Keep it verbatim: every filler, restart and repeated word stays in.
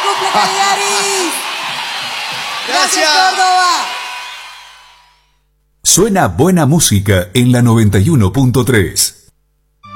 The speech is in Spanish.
cumple, Cagliari! Gracias. ¡Gracias, Córdoba! Suena buena música en la noventa y uno punto tres.